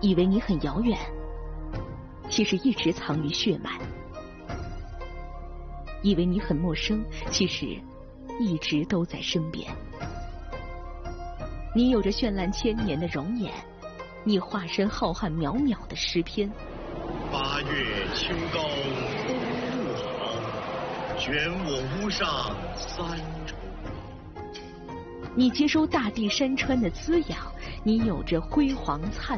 以为你很遥远，其实一直藏于血脉；以为你很陌生，其实一直都在身边。你有着绚烂千年的容颜，你化身浩瀚渺渺的诗篇。 八月秋高风怒号，卷我屋上三重你接收大地山川的滋养，你有着辉煌灿